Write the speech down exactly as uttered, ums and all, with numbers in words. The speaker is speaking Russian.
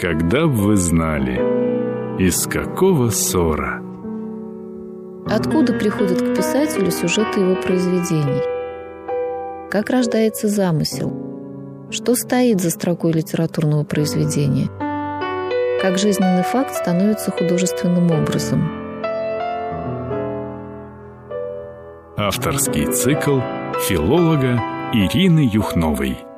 Когда б вы знали, из какого ссора. Откуда приходят к писателю сюжеты его произведений? Как рождается замысел? Что стоит за строкой литературного произведения? Как жизненный факт становится художественным образом? Авторский цикл филолога Ирины Юхновой.